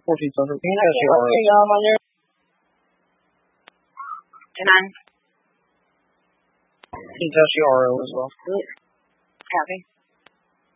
14 Central. Can you I guys can't hear hear RO? y'all on your... And I'm Can you test your RO as well? copy.